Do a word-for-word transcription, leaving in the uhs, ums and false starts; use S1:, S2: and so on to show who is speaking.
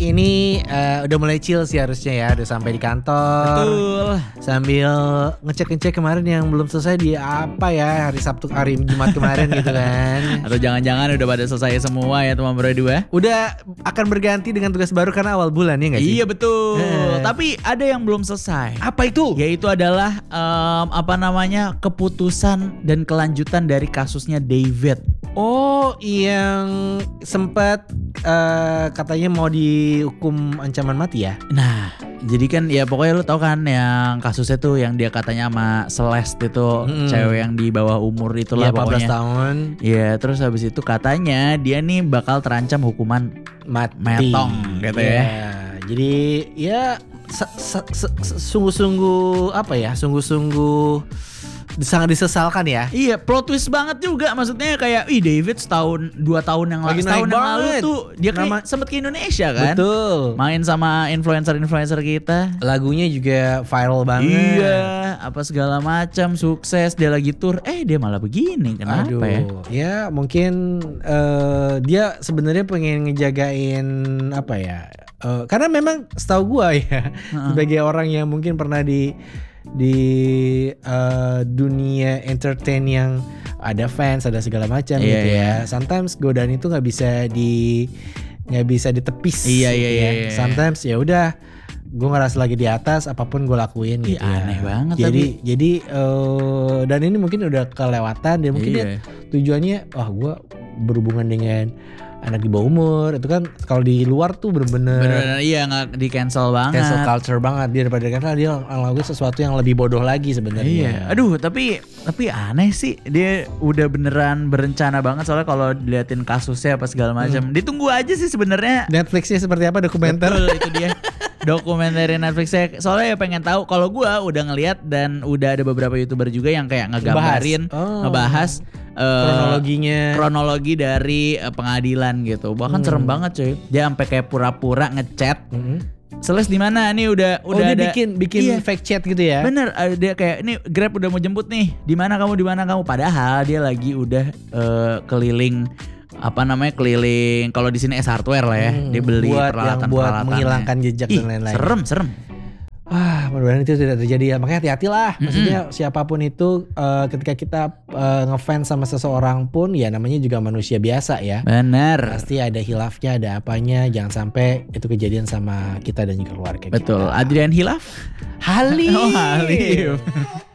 S1: ini uh, udah mulai chill sih harusnya ya, udah sampai di kantor.
S2: Betul.
S1: Sambil ngecek-ngecek kemarin yang belum selesai di apa ya, hari Sabtu, hari Jumat kemarin gitu kan.
S2: Atau jangan-jangan udah pada selesai semua ya teman berdua.
S1: Udah akan berganti dengan tugas baru karena awal bulan ya nggak sih?
S2: Iya betul.
S1: Eh.
S2: Tapi ada yang belum selesai.
S1: Apa itu?
S2: Yaitu adalah um, apa namanya keputusan dan kelanjutan dari kasusnya David.
S1: Oh, yang sempat uh, katanya mau dihukum ancaman mati ya?
S2: Nah, jadi kan ya pokoknya lu tau kan yang kasusnya tuh yang dia katanya sama Celeste itu
S1: Mm-mm.
S2: cewek yang di bawah umur itulah
S1: Iya, empat belas
S2: pokoknya.
S1: tahun
S2: Iya, terus habis itu katanya dia nih bakal terancam hukuman
S1: mati.
S2: metong gitu ya.
S1: Iya, jadi ya se- se- se- se- sungguh-sungguh apa ya? Sungguh-sungguh sangat disesalkan ya.
S2: Iya, plot twist banget juga maksudnya kayak ih David setahun dua tahun yang lalu
S1: Lagi
S2: setahun
S1: naik
S2: yang lalu
S1: banget.
S2: tuh dia kayak
S1: Nama-
S2: sempet ke Indonesia kan.
S1: Betul.
S2: Main sama influencer-influencer kita.
S1: Lagunya juga viral banget.
S2: Iya, apa segala macam sukses dia lagi tour, eh dia malah begini. Kenapa
S1: Aduh,
S2: ya?
S1: ya mungkin eh, dia sebenarnya pengen ngejagain apa ya? Eh, karena memang setahu gua ya, sebagai orang yang mungkin pernah di di eh, dunia entertain yang ada fans, ada segala macam
S2: Iya,
S1: gitu
S2: iya.
S1: ya. Sometimes godaan itu nggak bisa di nggak bisa ditepis.
S2: Iya,
S1: gitu
S2: iya,
S1: ya.
S2: iya, iya.
S1: Sometimes ya udah, gue ngerasa lagi di atas, apapun gue lakuin
S2: Ih,
S1: gitu ya.
S2: aneh banget
S1: Jadi jadi eh, dan ini mungkin udah kelewatan dan mungkin
S2: Iya.
S1: dia tujuannya, wah gue berhubungan dengan anak di bawah umur itu kan kalau di luar tuh bener-bener
S2: Bener-bener iya nggak di cancel banget.
S1: cancel culture banget, dia daripada cancel dia ngelakuin sesuatu yang lebih bodoh lagi sebenarnya.
S2: Iya, aduh tapi tapi aneh sih dia udah beneran berencana banget soalnya kalau diliatin kasusnya apa segala macam. Ditunggu aja sih sebenarnya.
S1: Netflixnya seperti apa dokumenter?
S2: Betul itu dia. Dokumenter Netflixnya soalnya ya pengen tahu. Kalau gua udah ngeliat dan udah ada beberapa YouTuber juga yang kayak ngegambarin,
S1: Ngebahas. Oh.
S2: ngebahas eh,
S1: Kronologinya.
S2: kronologi dari eh, pengadilan gitu. Bahkan
S1: Hmm.
S2: serem banget cuy. Dia sampai kayak pura-pura ngechat.
S1: Mhm.
S2: Celeste di mana? Nih udah
S1: Oh
S2: udah
S1: dia
S2: ada.
S1: bikin bikin
S2: Iya.
S1: fake chat gitu ya?
S2: Bener, eh, dia kayak ini Grab udah mau jemput nih. Di mana kamu? Di mana kamu? Padahal dia lagi udah eh, keliling apa namanya keliling kalau di sini S Hardware lah ya.
S1: Hmm,
S2: Dia beli
S1: buat yang
S2: peralatan
S1: buat
S2: peralatannya.
S1: menghilangkan jejak
S2: Ih,
S1: dan lain-lain.
S2: serem serem.
S1: Wah, mudah-mudahan itu tidak terjadi ya. Makanya hati-hatilah. Maksudnya siapapun itu eh, ketika kita eh, ngefans sama seseorang pun ya namanya juga manusia biasa ya.
S2: Bener.
S1: Pasti ada hilafnya, ada apanya. Jangan sampai itu kejadian sama kita dan juga keluarga
S2: Betul.
S1: kita.
S2: Adrian Hilaf?
S1: Halim.
S2: Oh, Halim.